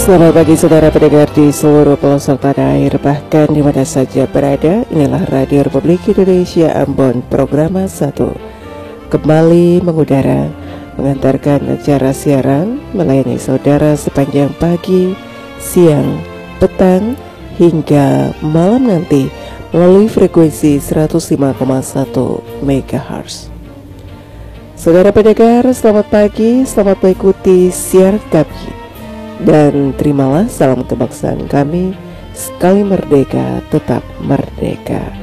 Selamat pagi saudara pendengar di seluruh pelosok tanah air, bahkan di mana saja berada. Inilah Radio Republik Indonesia Ambon, program 1 kembali mengudara, mengantarkan acara siaran, melayani saudara sepanjang pagi, siang, petang, hingga malam nanti melalui frekuensi 105,1 MHz. Saudara pendengar, selamat pagi, selamat mengikuti siaran kami. Dan terimalah salam kebangsaan kami, sekali merdeka, tetap merdeka.